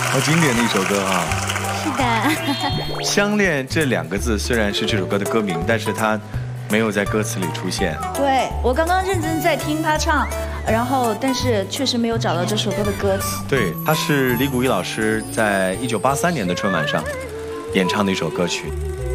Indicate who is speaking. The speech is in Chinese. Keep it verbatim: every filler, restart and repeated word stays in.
Speaker 1: 好经典的一首歌哈。
Speaker 2: 是的。
Speaker 1: 相恋这两个字虽然是这首歌的歌名，但是它没有在歌词里出现。
Speaker 3: 对，我刚刚认真在听他唱，然后但是确实没有找到这首歌的歌词。
Speaker 1: 对，它是李谷一老师在一九八三年的春晚上演唱的一首歌曲。